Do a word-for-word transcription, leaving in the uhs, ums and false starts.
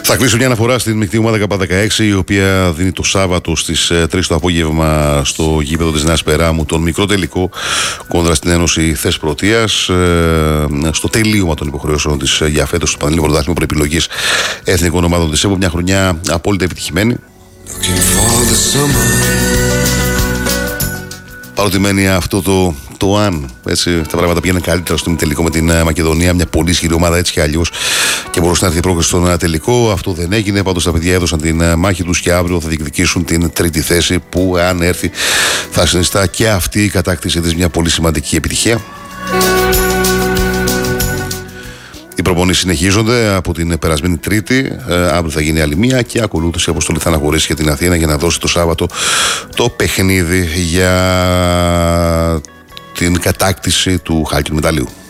Θα κλείσω μια αναφορά στην μεικτή ομάδα Κ δεκαέξι, η οποία δίνει το Σάββατο στις τρεις το απόγευμα στο γήπεδο της Νέας Περάμου τον μικρό τελικό κόντρα στην Ένωση Θες Πρωτείας, στο τελείωμα των υποχρεώσεων της για φέτος στο Πανελλήνιο Πρωτάθλημα προεπιλογής εθνικών ομάδων της ΕΠΟ. Μια χρονιά απόλυτα επιτυχημένη. Παρότι μένει αυτό το, το αν έτσι, τα πράγματα πήγαιναν καλύτερα στο τελικό με την Μακεδονία, μια πολύ ισχυρή ομάδα έτσι και αλλιώς, και μπορούσε να έρθει η πρόκληση στον τελικό. Αυτό δεν έγινε. Πάντως τα παιδιά έδωσαν την μάχη τους και αύριο θα διεκδικήσουν την τρίτη θέση, που αν έρθει θα συνιστά και αυτή η κατάκτηση της μια πολύ σημαντική επιτυχία. Οι προπονήσεις συνεχίζονται από την περασμένη Τρίτη. Ε, αύριο θα γίνει άλλη μία και ακολούθηση η αποστολή θα αναχωρήσει για την Αθήνα για να δώσει το Σάββατο το παιχνίδι για την κατάκτηση του χάλκινου μεταλλίου.